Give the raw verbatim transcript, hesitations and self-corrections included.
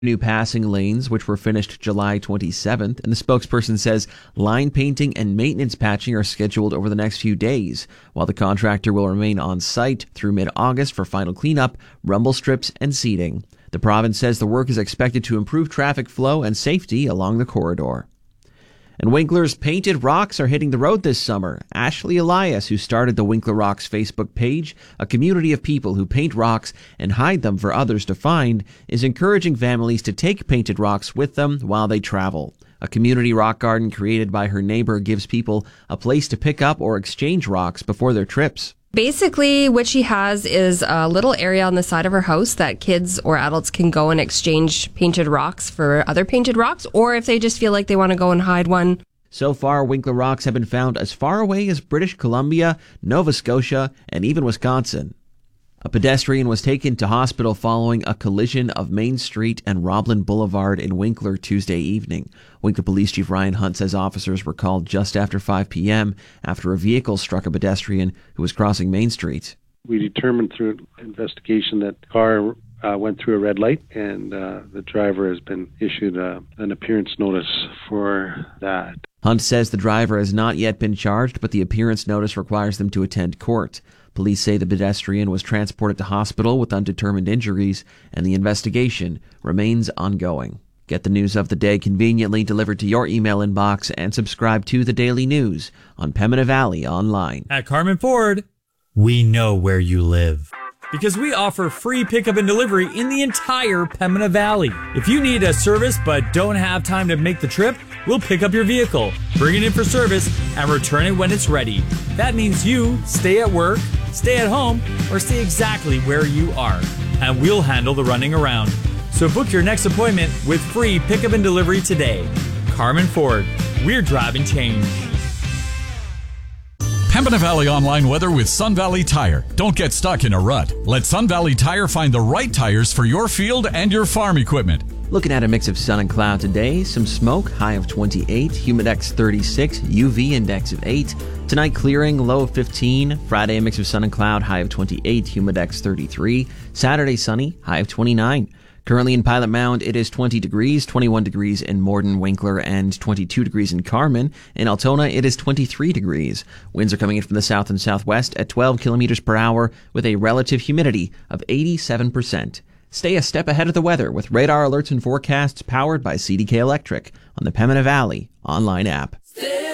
New passing lanes, which were finished July twenty-seventh, and the spokesperson says line painting and maintenance patching are scheduled over the next few days, while the contractor will remain on site through mid-August for final cleanup, rumble strips, and seeding. The province says the work is expected to improve traffic flow and safety along the corridor. And Winkler's Painted Rocks are hitting the road this summer. Ashley Elias, who started the Winkler Rocks Facebook page, a community of people who paint rocks and hide them for others to find, is encouraging families to take painted rocks with them while they travel. A community rock garden created by her neighbor gives people a place to pick up or exchange rocks before their trips. Basically, what she has is a little area on the side of her house that kids or adults can go and exchange painted rocks for other painted rocks, or if they just feel like they want to go and hide one. So far, Winkler rocks have been found as far away as British Columbia, Nova Scotia, and even Wisconsin. A pedestrian was taken to hospital following a collision of Main Street and Roblin Boulevard in Winkler Tuesday evening. Winkler Police Chief Ryan Hunt says officers were called just after five p.m. after a vehicle struck a pedestrian who was crossing Main Street. We determined through investigation that the car uh, went through a red light, and uh, the driver has been issued uh, an appearance notice for that. Hunt says the driver has not yet been charged, but the appearance notice requires them to attend court. Police say the pedestrian was transported to hospital with undetermined injuries, and the investigation remains ongoing. Get the news of the day conveniently delivered to your email inbox and subscribe to The Daily News on Pembina Valley Online. At Carmen Ford, we know where you live, because we offer free pickup and delivery in the entire Pembina Valley. If you need a service but don't have time to make the trip, we'll pick up your vehicle, bring it in for service, and return it when it's ready. That means you stay at work, stay at home, or stay exactly where you are, and we'll handle the running around. So book your next appointment with free pickup and delivery today. Carmen Ford, we're driving change. Pembina Valley Online weather with Sun Valley Tire. Don't get stuck in a rut. Let Sun Valley Tire find the right tires for your field and your farm equipment. Looking at a mix of sun and cloud today, some smoke, high of twenty-eight, humidex thirty-six, U V index of eight. Tonight clearing, low of fifteen. Friday a mix of sun and cloud, high of twenty-eight, humidex thirty-three. Saturday sunny, high of twenty-nine. Currently in Pilot Mound, it is twenty degrees, twenty-one degrees in Morden, Winkler, and twenty-two degrees in Carmen. In Altona, it is twenty-three degrees. Winds are coming in from the south and southwest at twelve kilometers per hour with a relative humidity of eighty-seven percent. Stay a step ahead of the weather with radar alerts and forecasts powered by C D K Electric on the Pembina Valley online app.